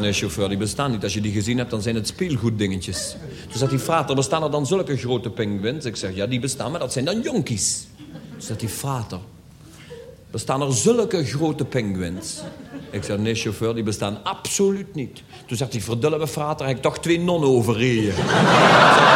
nee, chauffeur, die bestaan niet. Als je die gezien hebt, dan zijn het speelgoeddingetjes. Toen zegt die frater, bestaan er dan zulke grote pinguïns? Ik zeg, ja, die bestaan, maar dat zijn dan jonkies. Toen zegt die frater, bestaan er zulke grote pinguïns? Ik zeg, nee, chauffeur, die bestaan absoluut niet. Toen zegt die verdulle frater, heb ik toch 2 nonnen overreden.